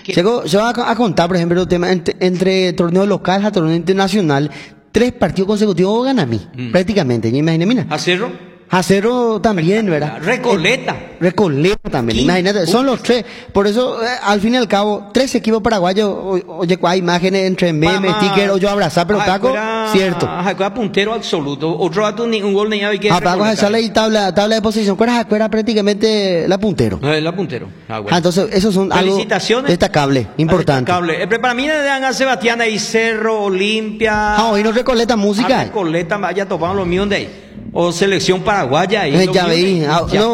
Se va a contar, por ejemplo, el tema entre torneo local a torneo internacional, 3 partidos consecutivos gana a mí, prácticamente. Imagínate, mira. ¿A Cerro? Acero también, ¿verdad? Recoleta. Recoleta también, imagínate, son los 3. Por eso, al fin y al cabo, 3 equipos paraguayos, oye, hay imágenes entre memes, sticker, o yo abrazar, pero taco, cierto. Puntero absoluto. Otro dato, ni un gol ni nada. Vamos a echarle ahí tabla de posición. ¿Cuál era prácticamente la puntero? La puntero. Bueno. Entonces, esos son algo destacable, importante. Para mí, a Sebastián ahí, Cerro, Olimpia. Hoy no Recoleta música. Recoleta, vaya topando los míos de ahí. O selección paraguaya. Ya veí.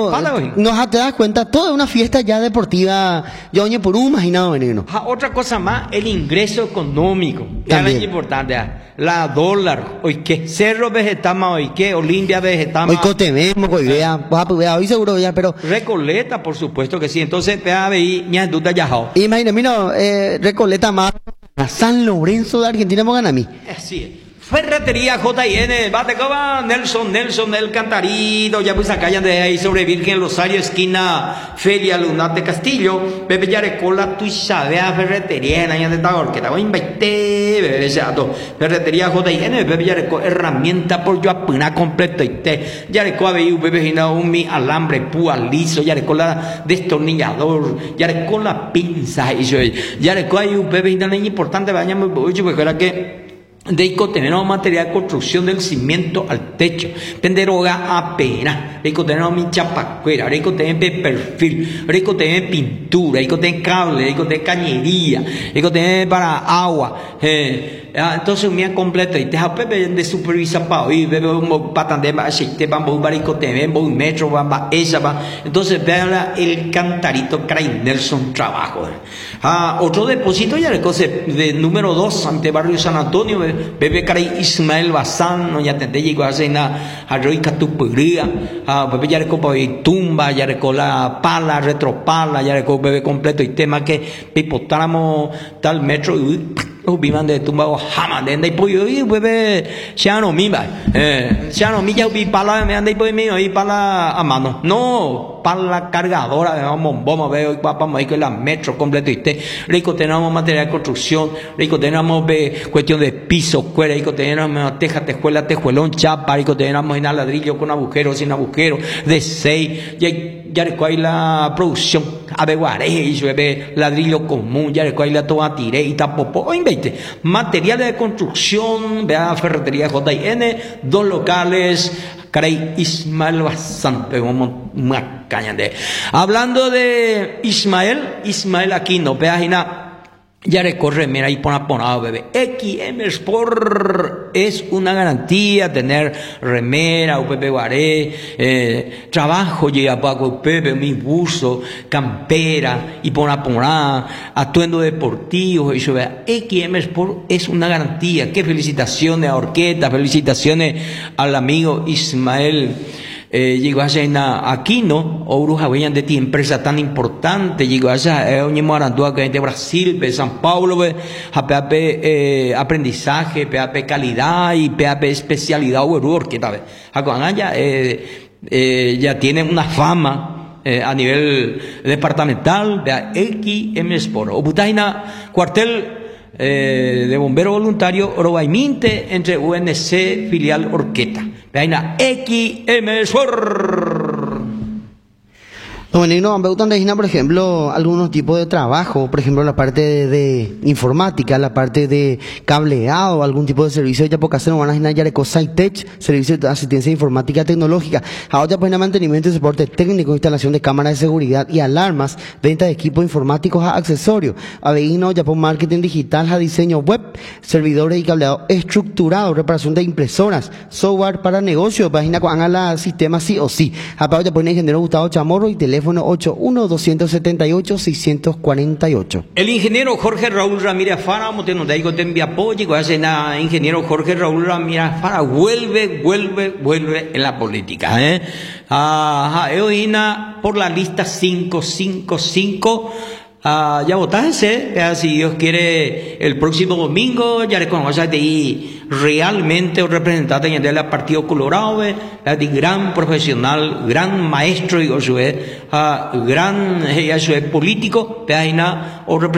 No te das cuenta, toda una fiesta ya deportiva. Yo oye por un imaginado veneno. Otra cosa más, el ingreso económico. También es importante. La dólar, hoy que Cerro Vegetama, hoy que Olimpia Vegetama. Hoy Cotememo, hoy vea, hoy seguro ya, pero. Recoleta, por supuesto que sí. Entonces, vea, veí, ña duda ya. Imagínate, mira, Recoleta más. San Lorenzo de Argentina, me gana a mí. Así es. Ferretería J&N, Batecoba, Nelson del Cantarito, ya pues acá ya de ahí sobre Virgen Rosario, esquina Feria Lunate Castillo, Pepe Yarecola, tu sabea ferretería, en años de Tagor, que te voy a invitar, bebé, Ferretería J&N, Pepe Yareco, herramienta por yo apenas completo, y te, Yarecoa veí, Pepe Gina, un mi alambre, púa liso, Yarecola destornillador, Yarecola pinza, y yo, Yarecoa y un Pepe Gina, es importante, bañame, porque era que Deico tenemos material de construcción del cimiento al techo, penderoga apenas, Deico tenemos mi chapacuera, Deico tenemos perfil, Deico tenemos pintura, Deico tenemos cable, Deico tenemos cañería, Deico tenemos para agua, entonces un día completo y te ha pepe de supervisar para hoy, bebe un patán va aceite, bambu barico tenemos un metro, bamba esa va, entonces vean el cantarito Cray Nelson trabajo. Otro depósito ya de número 2 ante barrio San Antonio, bebe Cray Ismael Bazán, no ya te llegó a hacer nada, a Roy Catupuría, bebe ya recopa tumba, ya recola pala, retropala, ya recopa bebe completo y tema que pipotáramos tal metro y vivan de tumba o jamás de ahí pues yo bebe ya no mi ya vi pala me anda y pues mío y pala a mano no pala cargadora vamos veo papá me que la metro completo y rico tenemos material de construcción rico tenemos cuestión de piso cuera rico tenemos teja tejuelón chapa rico tenemos en ladrillo con agujero sin agujero de 6 ya recuerda la producción abeguaré y bebe ladrillo común ya recuerda la toda tiré y tapopo materiales de construcción, vea Ferretería J&N, 2 locales, Caray Ismael Bazán, una caña de. Hablando de Ismael Aquino, vea ya recorre, mira ahí ponado, bebé. XM Sport es una garantía tener remera, Pepe Guaré, trabajo llega Paco Pepe, mi buzo, campera, y ponada, atuendo deportivo, y eso vea. XM Sport es una garantía. Qué felicitaciones a Orqueta, felicitaciones al amigo Ismael. Llegó a ser Aquino, o Bruja de ti, empresa tan importante, llegó a ser un Arandúa que de Brasil, de San Paulo, PAP aprendizaje, PAP calidad y PAP especialidad, que tal vez. Ya tiene una fama a nivel departamental, de XM Sport, o Butaina, cuartel de bombero voluntario, Orobaiminte, entre UNC, filial Orqueta. Veina XM Sport. Bueno, me gustan de por ejemplo, algunos tipos de trabajo, por ejemplo, la parte de informática, la parte de cableado, algún tipo de servicio de Yapocaseno, van a imaginar ya de Cosaitech, servicio de asistencia informática tecnológica, ahora pues mantenimiento y soporte técnico, instalación de cámaras de seguridad y alarmas, venta de equipos informáticos a accesorios, a vehículos, ya por marketing digital, a diseño web, servidores y cableado estructurado, reparación de impresoras, software para negocios, página con la sistema sí o sí, aparte ya pone ingeniero Gustavo Chamorro y teléfono 81-278-648. El ingeniero Jorge Raúl Ramírez Fara, Motenondaigo te envía apoyo, ingeniero Jorge Raúl Ramírez Fara, vuelve en la política, por la lista 555. Ya votándose, si Dios quiere, el próximo domingo ya reconoce de ahí realmente un representante del Partido Colorado, de gran profesional, gran maestro, gran político, o